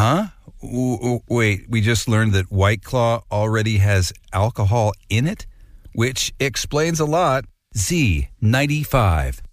Huh? Wait, we just learned that White Claw already has alcohol in it, which explains a lot. Z95.